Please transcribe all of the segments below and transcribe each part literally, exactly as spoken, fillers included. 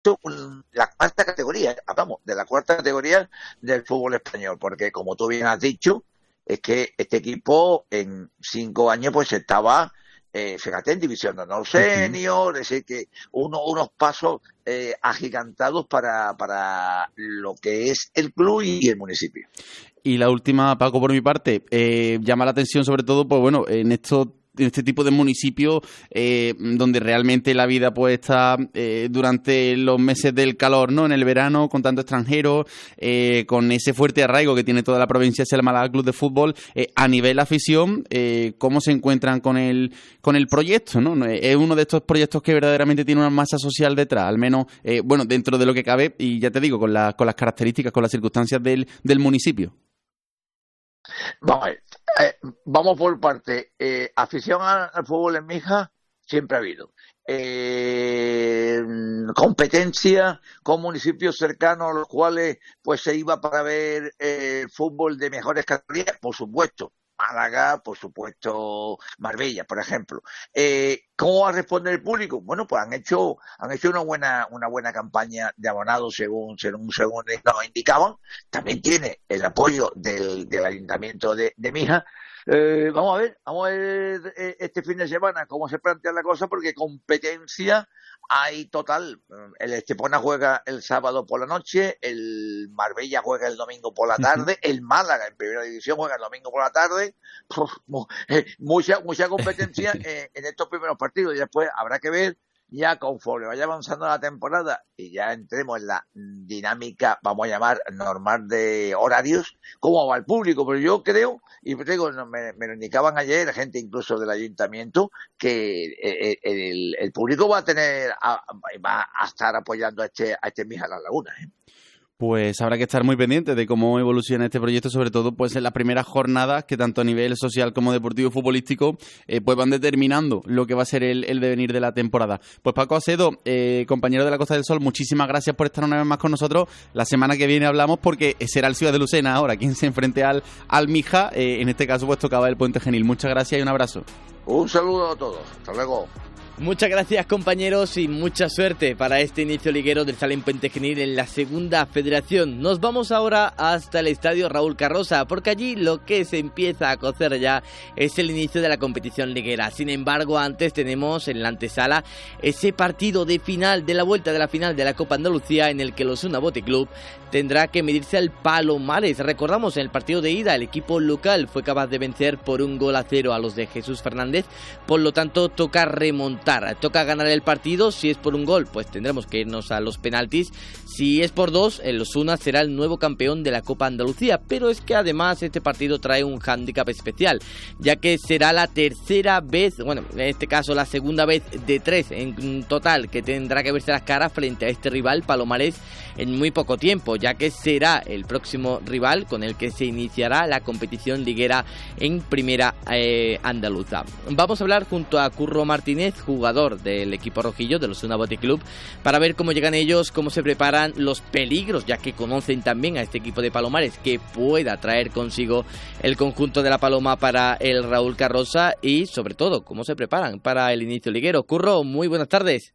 la cuarta categoría, hablamos de la cuarta categoría del fútbol español, porque como tú bien has dicho, es que este equipo en cinco años pues estaba, eh, fíjate, en división de honor senior, es decir, que uno, unos pasos eh, agigantados para, para lo que es el club y el municipio. Y la última, Paco, por mi parte, eh, llama la atención sobre todo, pues bueno, en estos en este tipo de municipios eh, donde realmente la vida pues está eh, durante los meses del calor, ¿no? En el verano, con tanto extranjero, eh, con ese fuerte arraigo que tiene toda la provincia hacia el Málaga Club de Fútbol, eh, a nivel afición, eh, ¿cómo se encuentran con el con el proyecto, ¿no? Es uno de estos proyectos que verdaderamente tiene una masa social detrás, al menos, eh, bueno, dentro de lo que cabe, y ya te digo, con, la, con las características, con las circunstancias del, del municipio. Vamos a ver, eh, vamos por parte. Eh, afición al, al fútbol en Mija siempre ha habido. Eh, competencia con municipios cercanos a los cuales pues se iba para ver eh, fútbol de mejores categorías, por supuesto. Málaga, por supuesto, Marbella, por ejemplo. Eh, ¿Cómo va a responder el público? Bueno, pues han hecho han hecho una buena una buena campaña de abonados según según, según nos indicaban. También tiene el apoyo del, del Ayuntamiento de, de Mija. Eh, vamos a ver, vamos a ver este fin de semana cómo se plantea la cosa, porque competencia hay total. El Estepona juega el sábado por la noche, el Marbella juega el domingo por la tarde, el Málaga en primera división juega el domingo por la tarde. Mucha mucha competencia en estos primeros partidos, y después habrá que ver ya conforme vaya avanzando la temporada y ya entremos en la dinámica, vamos a llamar, normal de horarios, cómo va el público. Pero yo creo, y te digo, me, me lo indicaban ayer, gente incluso del ayuntamiento, que el, el, el público va a tener, va a estar apoyando a este, a este Mija Las Lagunas, ¿eh? Pues habrá que estar muy pendientes de cómo evoluciona este proyecto, sobre todo pues en las primeras jornadas que tanto a nivel social como deportivo y futbolístico eh, pues van determinando lo que va a ser el, el devenir de la temporada. Pues Paco Acedo, eh, compañero de la Costa del Sol, muchísimas gracias por estar una vez más con nosotros. La semana que viene hablamos porque será el Ciudad de Lucena ahora quien se enfrente al, al Mija, eh, en este caso pues tocaba el Puente Genil. Muchas gracias y un abrazo. Un saludo a todos, hasta luego. Muchas gracias, compañeros, y mucha suerte para este inicio liguero del Salem Puente Genil en la segunda federación. Nos vamos ahora hasta el estadio Raúl Carrosa, porque allí lo que se empieza a cocer ya es el inicio de la competición liguera. Sin embargo, antes tenemos en la antesala ese partido de final, de la vuelta de la final de la Copa Andalucía, en el que el Osuna Bote Club tendrá que medirse al Palomares. Recordamos, en el partido de ida el equipo local fue capaz de vencer por un gol a cero a los de Jesús Fernández, por lo tanto toca remontar. Toca ganar el partido. Si es por un gol, pues tendremos que irnos a los penaltis. Si es por dos, el Osuna será el nuevo campeón de la Copa Andalucía. Pero es que además este partido trae un hándicap especial, ya que será la tercera vez, bueno, en este caso la segunda vez de tres en total que tendrá que verse las caras frente a este rival Palomares en muy poco tiempo, ya que será el próximo rival con el que se iniciará la competición liguera en primera eh, andaluza. Vamos a hablar junto a Curro Martínez, jugador del equipo rojillo del Osuna Bote Club, para ver cómo llegan ellos, cómo se preparan, los peligros, ya que conocen también a este equipo de Palomares que pueda traer consigo el conjunto de la Paloma para el Raúl Carrosa, y sobre todo cómo se preparan para el inicio liguero. Curro, muy buenas tardes.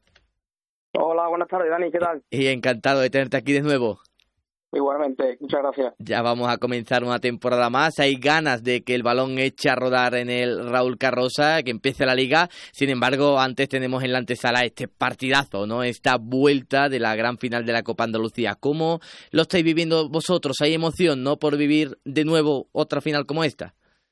Hola, buenas tardes, Dani, ¿qué tal? Y encantado de tenerte aquí de nuevo. Igualmente, muchas gracias. Ya vamos a comenzar una temporada más. Hay ganas de que el balón eche a rodar en el Raúl Carrosa, que empiece la liga. Sin embargo, antes tenemos en la antesala este partidazo, ¿no? Esta vuelta de la gran final de la Copa Andalucía. ¿Cómo lo estáis viviendo vosotros? ¿Hay emoción, no, por vivir de nuevo otra final como esta?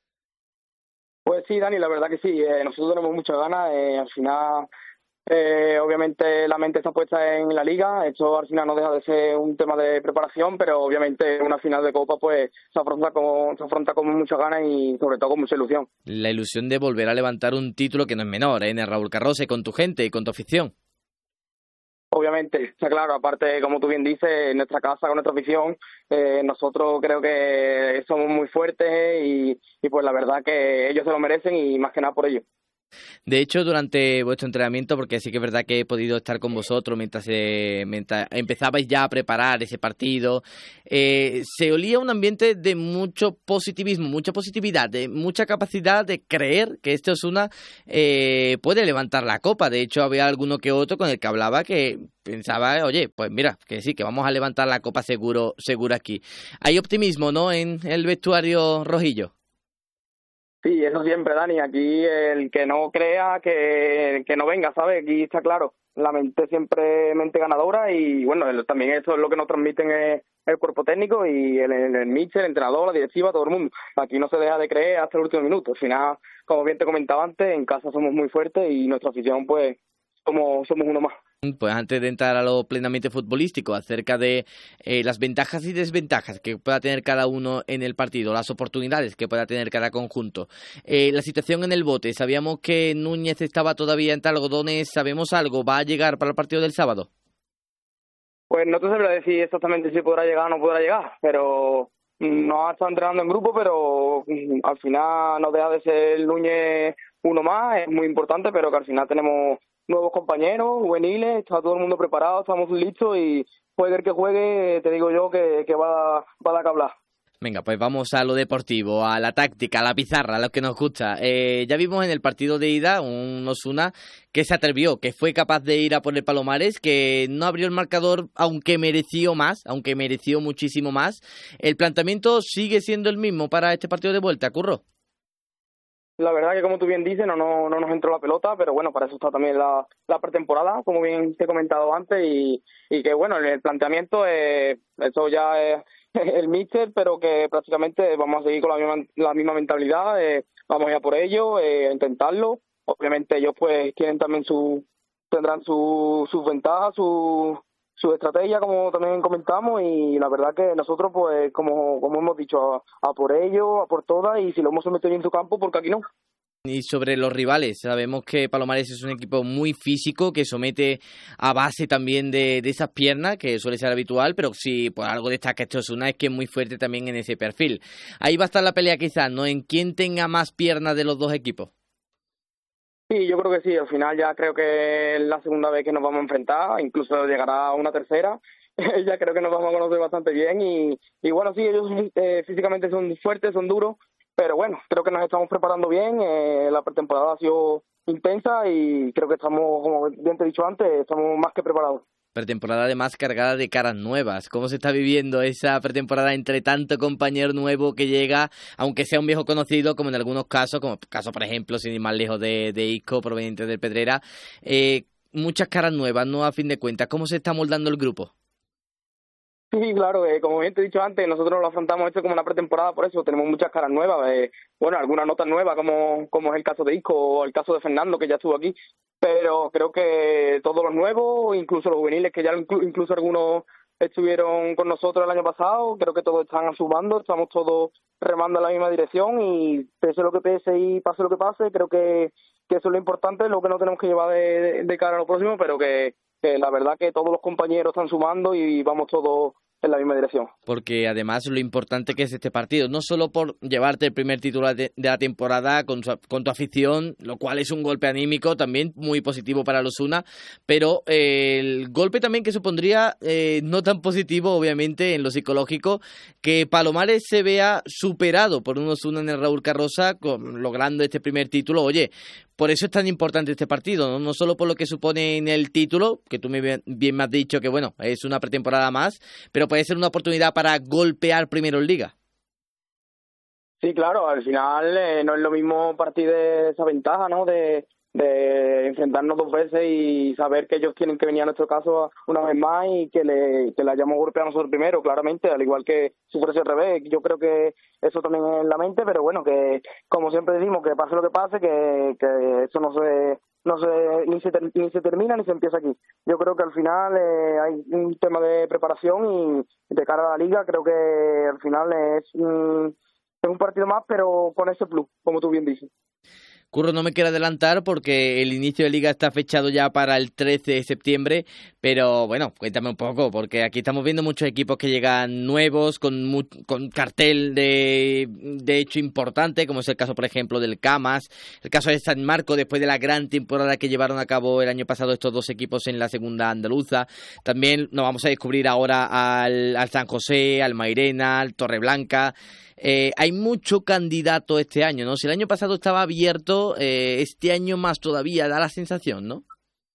Pues sí, Dani, la verdad que sí. Eh, nosotros tenemos muchas ganas. Eh, al final... Eh, obviamente la mente está puesta en la liga. Esto al final no deja de ser un tema de preparación, pero obviamente una final de Copa pues se afronta con, se afronta con muchas ganas y sobre todo con mucha ilusión. La ilusión de volver a levantar un título que no es menor, ¿eh? En el Raúl Carrosa, con tu gente y con tu afición. Obviamente, está claro, aparte, como tú bien dices, en nuestra casa, con nuestra afición, eh, nosotros creo que somos muy fuertes y, y pues la verdad que ellos se lo merecen y más que nada por ello. De hecho, durante vuestro entrenamiento, porque sí que es verdad que he podido estar con vosotros mientras, eh, mientras empezabais ya a preparar ese partido, eh, se olía un ambiente de mucho positivismo, mucha positividad, de mucha capacidad de creer que este Osasuna eh, puede levantar la copa. De hecho, había alguno que otro con el que hablaba que pensaba, oye, pues mira, que sí, que vamos a levantar la copa seguro, seguro aquí. Hay optimismo, ¿no?, en el vestuario rojillo. Sí, eso siempre, Dani. Aquí el que no crea, que, que no venga, ¿sabes? Aquí está claro. La mente siempre mente ganadora y, bueno, el, también eso es lo que nos transmiten el, el cuerpo técnico y el, el, el míster, el entrenador, la directiva, todo el mundo. Aquí no se deja de creer hasta el último minuto. Al final, como bien te comentaba antes, en casa somos muy fuertes y nuestra afición, pues, somos, somos uno más. Pues antes de entrar a lo plenamente futbolístico, acerca de eh, las ventajas y desventajas que pueda tener cada uno en el partido, las oportunidades que pueda tener cada conjunto. Eh, la situación en el bote, sabíamos que Núñez estaba todavía entre algodones, ¿sabemos algo? ¿Va a llegar para el partido del sábado? Pues no te sabría decir exactamente si podrá llegar o no podrá llegar, pero no ha estado entrenando en grupo, pero al final no deja de ser Núñez uno más, es muy importante, pero que al final tenemos nuevos compañeros, juveniles, está todo el mundo preparado, estamos listos y juegue el que juegue, te digo yo que, que va, va a dar que hablar. Venga, pues vamos a lo deportivo, a la táctica, a la pizarra, a lo que nos gusta. Eh, ya vimos en el partido de ida un Osasuna que se atrevió, que fue capaz de ir a por el Palomares, que no abrió el marcador, aunque mereció más, aunque mereció muchísimo más. ¿El planteamiento sigue siendo el mismo para este partido de vuelta, Curro? La verdad que, como tú bien dices, no, no, no nos entró la pelota, pero bueno, para eso está también la, la pretemporada, como bien te he comentado antes, y, y que bueno, el planteamiento, eh, eso ya es el míster, pero que prácticamente vamos a seguir con la misma, la misma mentalidad, eh, vamos a ir a por ello, eh, a intentarlo. Obviamente ellos pues tienen también su, tendrán su, sus ventajas, su su estrategia, como también comentamos, y la verdad que nosotros, pues, como, como hemos dicho, a, a por ello, a por todas, y si lo hemos sometido en su campo, porque aquí no. Y sobre los rivales, sabemos que Palomares es un equipo muy físico, que somete a base también de, de esas piernas, que suele ser habitual, pero si por algo destaca este Osasuna es que es muy fuerte también en ese perfil. Ahí va a estar la pelea quizás, ¿no?, en quién tenga más piernas de los dos equipos. Sí, yo creo que sí, al final ya creo que es la segunda vez que nos vamos a enfrentar, incluso llegará una tercera, ya creo que nos vamos a conocer bastante bien y, y bueno, sí, ellos eh, físicamente son fuertes, son duros, pero bueno, creo que nos estamos preparando bien, eh, la pretemporada ha sido intensa y creo que estamos, como bien te he dicho antes, estamos más que preparados. Pretemporada además cargada de caras nuevas. ¿Cómo se está viviendo esa pretemporada entre tanto compañero nuevo que llega, aunque sea un viejo conocido, como en algunos casos, como caso por ejemplo, sin ir más lejos de, de Isco, proveniente del Pedrera, eh, muchas caras nuevas, ¿no?, a fin de cuentas? ¿Cómo se está moldando el grupo? Sí, claro, eh, como bien te he dicho antes, nosotros lo afrontamos esto como una pretemporada, por eso tenemos muchas caras nuevas, eh, bueno, algunas notas nuevas, como, como es el caso de Isco o el caso de Fernando, que ya estuvo aquí, pero creo que todos los nuevos, incluso los juveniles, que ya incluso algunos estuvieron con nosotros el año pasado, creo que todos están sumando, estamos todos remando en la misma dirección y pese lo que pese y pase lo que pase, creo que, que eso es lo importante, lo que no tenemos que llevar de, de, de cara a lo próximo, pero que, que la verdad que todos los compañeros están sumando y vamos todos en la misma dirección. Porque además lo importante que es este partido, no solo por llevarte el primer título de, de la temporada con, su, con tu afición, lo cual es un golpe anímico también muy positivo para los Osasuna, pero eh, el golpe también que supondría eh, no tan positivo obviamente en lo psicológico, que Palomares se vea superado por un Osasuna en el Raúl Carroza con, logrando este primer título. Oye, por eso es tan importante este partido, ¿no? No solo por lo que supone en el título, que tú bien, bien me has dicho que bueno, es una pretemporada más, pero puede ser una oportunidad para golpear primero en Liga. Sí, claro, al final eh, no es lo mismo partir de esa ventaja, ¿no?, de, de enfrentarnos dos veces y saber que ellos tienen que venir a nuestro caso una vez más y que le, que le hayamos golpeado a nosotros primero, claramente, al igual que si fuese al revés. Yo creo que eso también es en la mente, pero bueno, que como siempre decimos, que pase lo que pase, que, que eso no se no se ni se ni se termina ni se empieza aquí. Yo creo que al final eh, hay un tema de preparación y de cara a la liga creo que al final es, mm, es un partido más, pero con ese plus, como tú bien dices. Curro, no me quiero adelantar porque el inicio de Liga está fechado ya para el trece de septiembre, pero bueno, cuéntame un poco, porque aquí estamos viendo muchos equipos que llegan nuevos, con, mu- con cartel de, de hecho importante, como es el caso, por ejemplo, del Camas, el caso de San Marco, después de la gran temporada que llevaron a cabo el año pasado estos dos equipos en la segunda andaluza. También nos vamos a descubrir ahora al, al San José, al Mairena, al Torreblanca. Eh, hay mucho candidato este año, ¿no? Si el año pasado estaba abierto, eh, este año más todavía, da la sensación, ¿no?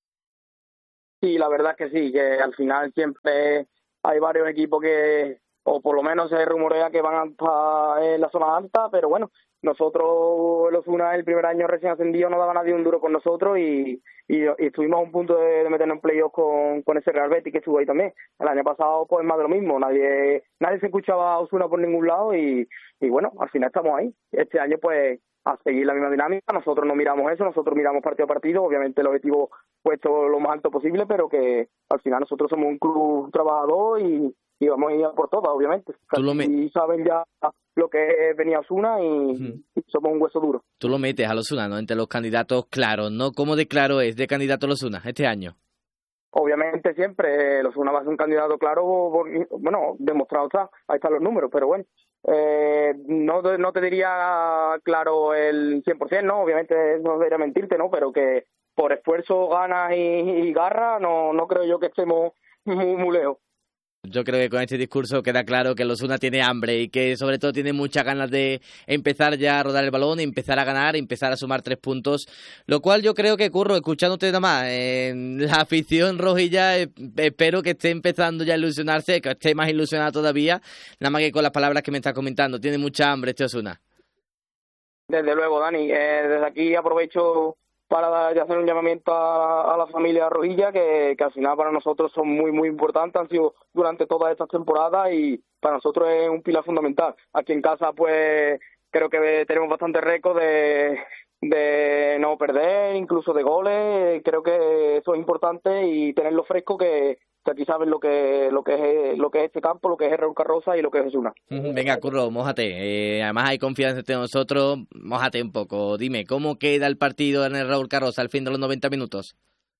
Sí, la verdad es que sí, que al final siempre hay varios equipos que, o por lo menos se rumorea que van a estar en la zona alta, pero bueno, nosotros, los Osuna, el primer año recién ascendido, no daba nadie un duro con nosotros y, y, y estuvimos a un punto de, de meternos en playoffs con, con ese Real Betis que estuvo ahí también. El año pasado, pues más de lo mismo, nadie nadie se escuchaba a Osuna por ningún lado y, y bueno, al final estamos ahí. Este año, pues, a seguir la misma dinámica, nosotros no miramos eso, nosotros miramos partido a partido, obviamente el objetivo puesto lo más alto posible, pero que al final nosotros somos un club trabajador y, y vamos a ir a por todas, obviamente. Tú lo me- Y saben ya lo que es venir a Osuna y, Ujú. y somos un hueso duro. Tú lo metes a los Osuna, ¿no? Entre los candidatos claros, ¿no? ¿Cómo de claro es de candidato a los Osuna este año? Obviamente siempre, los Osuna va a ser un candidato claro, por- bueno, demostrado está, ahí están los números, pero bueno, eh, no, te- no te diría claro el cien por ciento, ¿no? Obviamente no debería mentirte, ¿no? Pero que por esfuerzo, ganas y, y garra, no, no creo yo que estemos muy, muy lejos. Yo creo que con este discurso queda claro que el Osuna tiene hambre y que sobre todo tiene muchas ganas de empezar ya a rodar el balón, empezar a ganar, empezar a sumar tres puntos, lo cual yo creo que, Curro, escuchándote nada más, eh, la afición rojilla eh, espero que esté empezando ya a ilusionarse, que esté más ilusionada todavía, nada más que con las palabras que me estás comentando, tiene mucha hambre este Osuna. Desde luego, Dani, eh, desde aquí aprovecho para dar- hacer un llamamiento a, a la familia Rojilla, que, que al final para nosotros son muy, muy importantes, han sido durante todas estas temporadas y para nosotros es un pilar fundamental. Aquí en casa, pues, creo que tenemos bastante récord de, de no perder, incluso de goles, creo que eso es importante y tenerlo fresco, que, que aquí saben lo que lo que es lo que es este campo, lo que es Raúl Carroza y lo que es Osuna. Venga, Curro, mójate. Eh, además hay confianza entre nosotros. Mójate un poco. Dime, ¿cómo queda el partido en el Raúl Carroza al fin de los noventa minutos?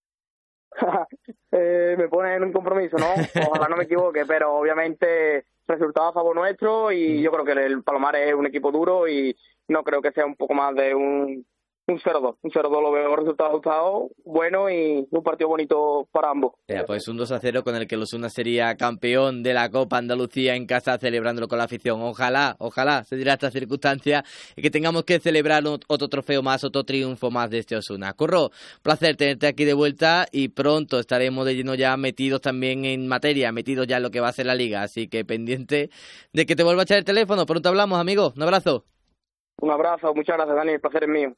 eh, me pone en un compromiso, ¿no? Ojalá no me equivoque, pero obviamente resultado a favor nuestro y yo creo que el Palomares es un equipo duro y no creo que sea un poco más de un un cero dos. Un cero dos lo veo resultado ajustado, bueno y un partido bonito para ambos. Ya, pues un dos a cero con el que el Osuna sería campeón de la Copa Andalucía en casa, celebrándolo con la afición. Ojalá, ojalá se diera esta circunstancia y que tengamos que celebrar otro trofeo más, otro triunfo más de este Osuna. Curro, placer tenerte aquí de vuelta y pronto estaremos de lleno ya metidos también en materia, metidos ya en lo que va a ser la Liga. Así que pendiente de que te vuelva a echar el teléfono. Pronto hablamos, amigo. Un abrazo. Un abrazo, muchas gracias, Dani, el placer es mío.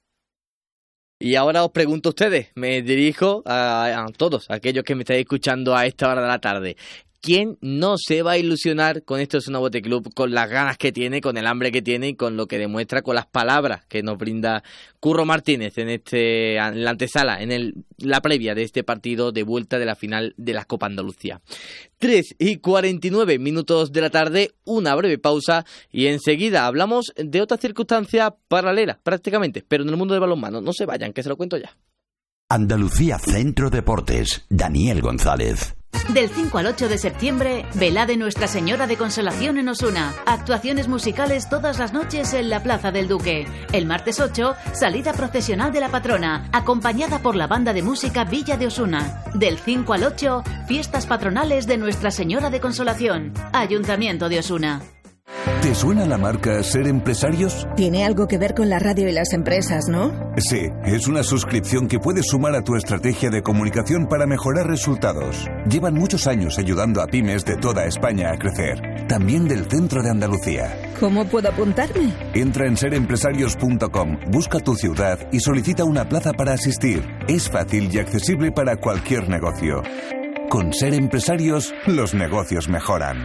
Y ahora os pregunto a ustedes, me dirijo a, a todos aquellos que me estáis escuchando a esta hora de la tarde. ¿Quién no se va a ilusionar con este Osuna Bote Club, con las ganas que tiene, con el hambre que tiene y con lo que demuestra, con las palabras que nos brinda Curro Martínez en este en la antesala, en el, la previa de este partido de vuelta de la final de la Copa Andalucía? tres y cuarenta y nueve minutos de la tarde, una breve pausa y enseguida hablamos de otra circunstancia paralela, prácticamente, pero en el mundo del balonmano. No se vayan, que se lo cuento ya. Andalucía Centro Deportes, Daniel González. Del cinco al ocho de septiembre, velada de Nuestra Señora de Consolación en Osuna. Actuaciones musicales todas las noches en la Plaza del Duque. El martes ocho, salida procesional de la patrona, acompañada por la banda de música Villa de Osuna. Del cinco al ocho, fiestas patronales de Nuestra Señora de Consolación. Ayuntamiento de Osuna. ¿Te suena la marca Ser Empresarios? Tiene algo que ver con la radio y las empresas, ¿no? Sí, es una suscripción que puedes sumar a tu estrategia de comunicación para mejorar resultados. Llevan muchos años ayudando a pymes de toda España a crecer, también del centro de Andalucía. ¿Cómo puedo apuntarme? Entra en ser empresarios punto com, busca tu ciudad y solicita una plaza para asistir. Es fácil y accesible para cualquier negocio. Con Ser Empresarios, los negocios mejoran.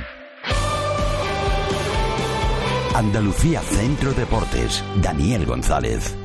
Andalucía Centro Deportes, Daniel González.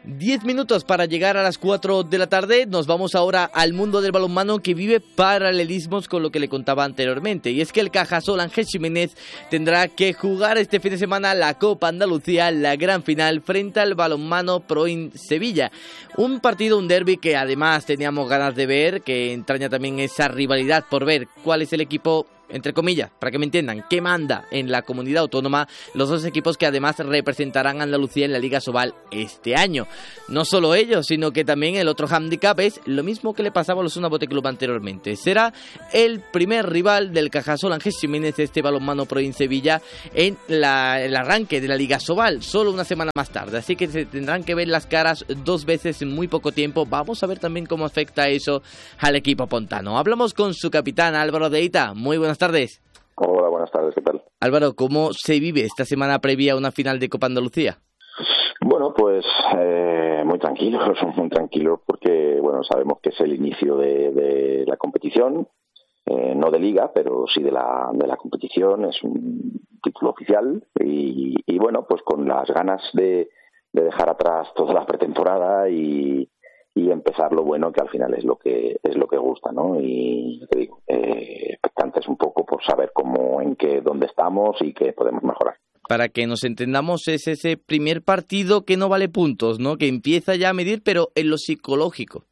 Diez minutos para llegar a las cuatro de la tarde. Nos vamos ahora al mundo del balonmano, que vive paralelismos con lo que le contaba anteriormente. Y es que el Cajasol Ángel Jiménez tendrá que jugar este fin de semana la Copa Andalucía, la gran final, frente al Balonmano Proin Sevilla. Un partido, un derbi que además teníamos ganas de ver, que entraña también esa rivalidad por ver cuál es el equipo, entre comillas, para que me entiendan, que manda en la comunidad autónoma, los dos equipos que además representarán a Andalucía en la Liga Sobal este año. No solo ellos, sino que también el otro hándicap es lo mismo que le pasaba a los Osuna Bote Club anteriormente. Será el primer rival del Cajasol Ángel Jiménez, este Balonmano Proin Sevilla, en la, el arranque de la Liga Sobal, solo una semana más tarde. Así que se tendrán que ver las caras dos veces en muy poco tiempo. Vamos a ver también cómo afecta eso al equipo pontano. Hablamos con su capitán, Álvaro Deita. Muy buenas tardes. Hola, buenas tardes, ¿qué tal? Álvaro, ¿cómo se vive esta semana previa a una final de Copa Andalucía? Bueno, pues eh, muy tranquilos, muy tranquilos porque, bueno, sabemos que es el inicio de, de la competición, eh, no de liga, pero sí de la, de la competición, es un título oficial y, y bueno, pues con las ganas de, de dejar atrás toda la pretemporada y y empezar lo bueno, que al final es lo que es lo que gusta, ¿no? Y te digo, eh, expectantes un poco por saber cómo, en qué, dónde estamos y qué podemos mejorar. Para que nos entendamos, es ese primer partido que no vale puntos, ¿no? Que empieza ya a medir, pero en lo psicológico.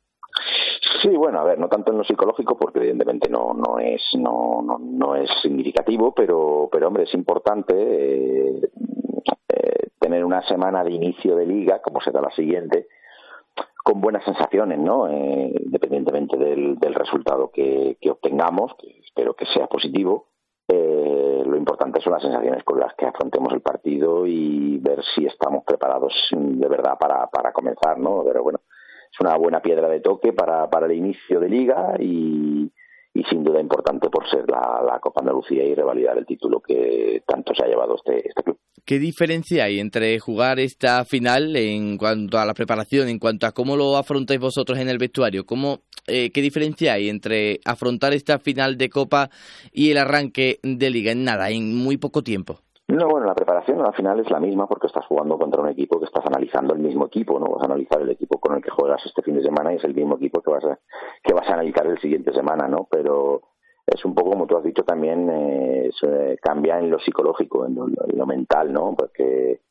Sí, bueno, a ver, no tanto en lo psicológico, porque evidentemente no no es no no, no es significativo, pero pero hombre, es importante eh, eh, tener una semana de inicio de liga, como será la siguiente, con buenas sensaciones, ¿no? Eh, independientemente del, del resultado que, que obtengamos, que espero que sea positivo, eh, lo importante son las sensaciones con las que afrontemos el partido y ver si estamos preparados de verdad para, para comenzar, ¿no? Pero bueno, es una buena piedra de toque para, para el inicio de liga y, y sin duda importante por ser la, la Copa Andalucía y revalidar el título que tanto se ha llevado este, este club. ¿Qué diferencia hay entre jugar esta final en cuanto a la preparación, en cuanto a cómo lo afrontáis vosotros en el vestuario? ¿Cómo, eh, ¿Qué diferencia hay entre afrontar esta final de Copa y el arranque de Liga? En nada, en muy poco tiempo. No, bueno, la preparación al final es la misma porque estás jugando contra un equipo que estás analizando el mismo equipo, ¿no? Vas a analizar el equipo con el que juegas este fin de semana y es el mismo equipo que vas a, que vas a analizar el siguiente semana, ¿no? Pero es un poco, como tú has dicho también, eh, se cambia en lo psicológico, en lo, en lo mental, ¿no? Porque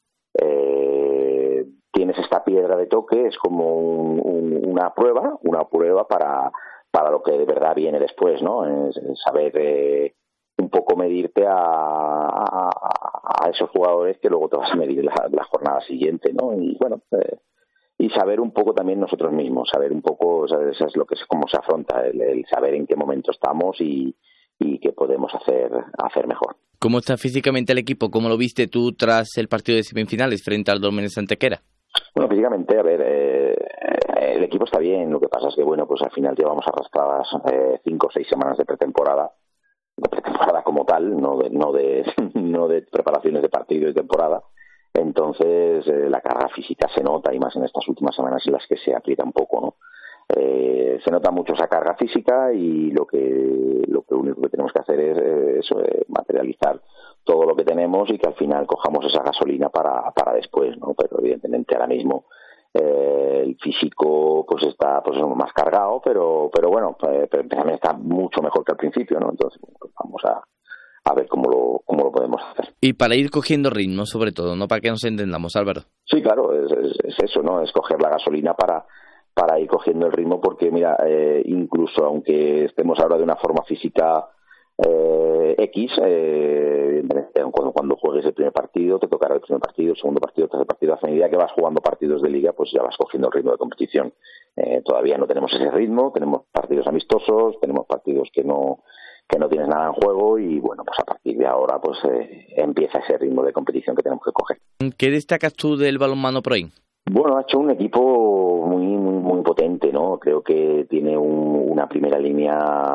eh, tienes esta piedra de toque, es como un, un, una prueba, una prueba para, para lo que de verdad viene después, ¿no? Es, es saber eh, un poco medirte a, a, a esos jugadores que luego te vas a medir la, la jornada siguiente, ¿no? Y bueno, eh, y saber un poco también nosotros mismos, saber un poco, ¿sabes? Eso es lo que es cómo se afronta, el, el saber en qué momento estamos y, y qué podemos hacer, hacer mejor. ¿Cómo está físicamente el equipo? ¿Cómo lo viste tú tras el partido de semifinales frente al Dolmenes Antequera? Bueno, físicamente, a ver, eh, el equipo está bien, lo que pasa es que, bueno, pues al final llevamos arrastradas eh, cinco o seis semanas de pretemporada, de pretemporada como tal, no de, no de, no de preparaciones de partido y temporada. Entonces eh, la carga física se nota y más en estas últimas semanas en las que se aprieta un poco, ¿no? Eh, se nota mucho esa carga física y lo que lo que único que tenemos que hacer es eh, eso, eh, materializar todo lo que tenemos y que al final cojamos esa gasolina para para después, ¿no? Pero evidentemente ahora mismo eh, el físico pues está pues más cargado, pero pero bueno, eh, pero también está mucho mejor que al principio, ¿no? Entonces pues vamos a a ver cómo lo cómo lo podemos hacer. Y para ir cogiendo ritmo, sobre todo, ¿no? Para que nos entendamos, Álvaro. Sí, claro, es, es, es eso, ¿no? Es coger la gasolina para para ir cogiendo el ritmo, porque mira, eh, incluso aunque estemos ahora de una forma física eh, X, eh, cuando, cuando juegues el primer partido, te tocará el primer partido, el segundo partido, el tercer partido, a medida que vas jugando partidos de liga, pues ya vas cogiendo el ritmo de competición. Eh, todavía no tenemos ese ritmo, tenemos partidos amistosos, tenemos partidos que no que no tienes nada en juego y bueno, pues a partir de ahora pues eh, empieza ese ritmo de competición que tenemos que coger. ¿Qué destacas tú del Balonmano Proin? Bueno, ha hecho un equipo muy muy muy potente, ¿no? Creo que tiene un, una primera línea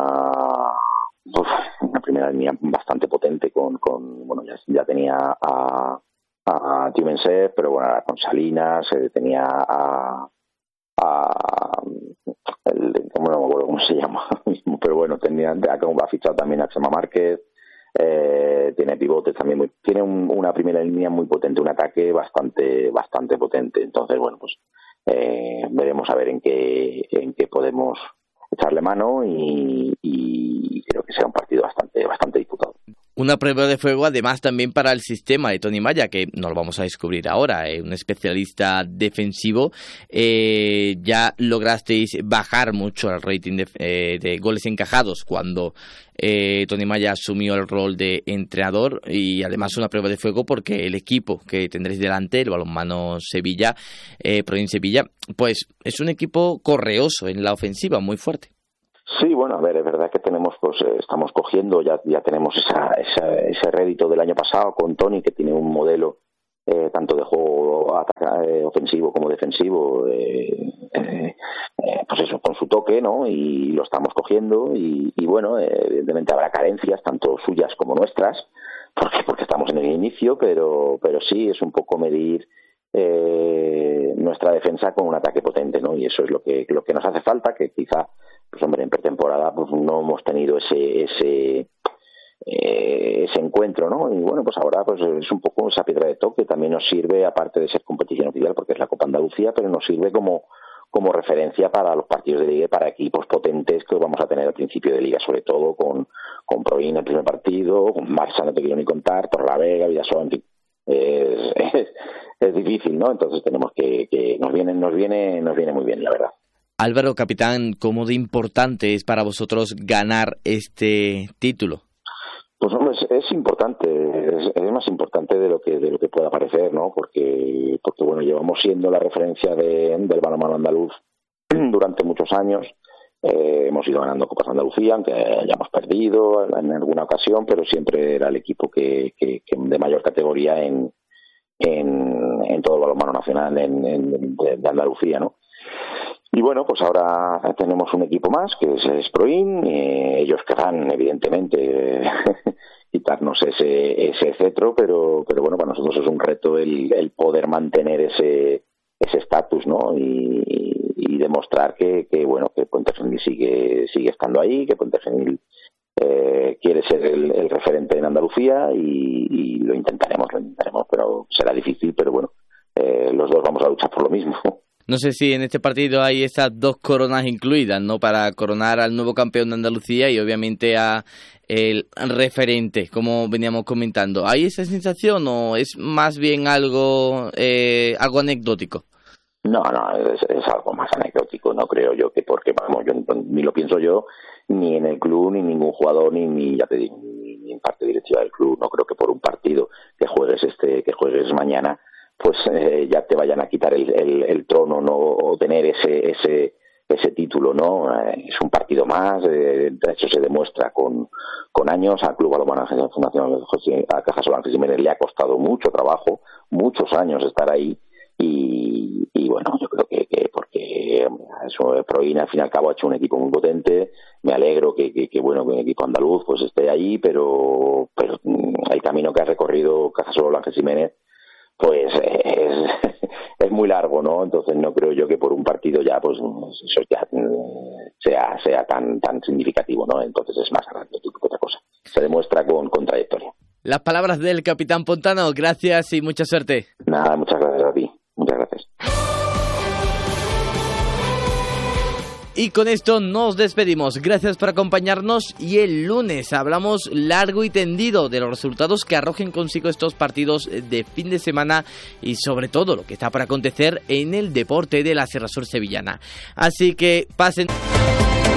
uf, una primera línea bastante potente con, con bueno, ya, ya tenía a a Timensev, pero bueno, ahora con Salinas, eh, tenía a a el, no me acuerdo cómo se llama mismo, pero bueno, tenía ha fichado también a Chema Márquez, eh, tiene pivotes también muy, tiene un, una primera línea muy potente, un ataque bastante bastante potente. Entonces bueno, pues eh, veremos a ver en qué, en qué podemos echarle mano y, y creo que será un partido bastante, bastante disputado. Una prueba de fuego además también para el sistema de Tony Maya, que no lo vamos a descubrir ahora, eh, un especialista defensivo. Eh, ya lograsteis bajar mucho el rating de, eh, de goles encajados cuando eh, Tony Maya asumió el rol de entrenador, y además una prueba de fuego porque el equipo que tendréis delante, el Balonmano Sevilla, eh, Proin Sevilla, pues es un equipo correoso en la ofensiva, muy fuerte. Sí, bueno, a ver, es verdad que tenemos, pues eh, estamos cogiendo, ya ya tenemos esa, esa, ese rédito del año pasado con Tony, que tiene un modelo eh, tanto de juego ataca, eh, ofensivo como defensivo, eh, eh, eh, pues eso, con su toque, ¿no? Y lo estamos cogiendo y, y bueno, eh, evidentemente habrá carencias, tanto suyas como nuestras, porque porque estamos en el inicio, pero pero sí es un poco medir eh, nuestra defensa con un ataque potente, ¿no? Y eso es lo que lo que nos hace falta, que quizá pues hombre, en pretemporada pues no hemos tenido ese ese eh, ese encuentro, ¿no? Y bueno, pues ahora pues es un poco esa piedra de toque, también nos sirve, aparte de ser competición oficial, porque es la Copa Andalucía, pero nos sirve como como referencia para los partidos de liga y para equipos potentes que vamos a tener al principio de liga, sobre todo con con Proin el primer partido, con Barça no te quiero ni contar, Torrelavega, Vidasoa, en fin. Es, es, es difícil, ¿no? Entonces tenemos que, que nos viene nos viene nos viene muy bien, la verdad. Álvaro, capitán, ¿cómo de importante es para vosotros ganar este título? Pues hombre, es, es importante, es, es más importante de lo que de lo que pueda parecer, ¿no? Porque porque bueno, llevamos siendo la referencia de, del balonmano andaluz durante muchos años. Eh, hemos ido ganando Copas de Andalucía, aunque hayamos perdido en alguna ocasión, pero siempre era el equipo que, que, que de mayor categoría en en, en todo el balonmano nacional en, en, de, de Andalucía, ¿no? Y bueno, pues ahora tenemos un equipo más, que es, es Proin. Eh, ellos querrán, evidentemente, quitarnos ese ese cetro, pero pero bueno, para nosotros es un reto el, el poder mantener ese ese estatus, ¿no? Y, y demostrar que, que bueno, que Puente Genil sigue sigue estando ahí, que Puente Genil eh, quiere ser el, el referente en Andalucía y, y lo intentaremos, lo intentaremos, pero será difícil, pero bueno, eh, los dos vamos a luchar por lo mismo. No sé si en este partido hay esas dos coronas incluidas, ¿no? Para coronar al nuevo campeón de Andalucía y obviamente a el referente, como veníamos comentando. ¿Hay esa sensación o es más bien algo eh, algo anecdótico? No, no, es, es algo más anecdótico, no creo yo que porque, vamos, yo ni lo pienso yo, ni en el club, ni ningún jugador, ni, ni ya te digo, ni, ni en parte directiva del club. No creo que por un partido que juegues este, que juegues mañana, pues eh, ya te vayan a quitar el, el, el trono, no, o tener ese ese ese título, ¿no? Eh, es un partido más, eh, de hecho se demuestra con con años. Al Club Balonmano Fundación a Cajasol Ángel Jiménez le ha costado mucho trabajo, muchos años estar ahí y, y bueno, yo creo que, que porque eso, Proin al fin y al cabo ha hecho un equipo muy potente. Me alegro que, que, que bueno, que el equipo andaluz pues esté ahí, pero pero el camino que ha recorrido Cajasol Ángel Jiménez pues es, es muy largo, ¿no? Entonces no creo yo que por un partido ya pues eso ya sea sea tan tan significativo, ¿no? Entonces es más anecdótico que otra cosa. Se demuestra con, con trayectoria. Las palabras del capitán Pontano, gracias y mucha suerte. Nada, muchas gracias a ti. Muchas gracias. Y con esto nos despedimos. Gracias por acompañarnos y el lunes hablamos largo y tendido de los resultados que arrojen consigo estos partidos de fin de semana y sobre todo lo que está por acontecer en el deporte de la Sierra Sur sevillana. Así que pasen...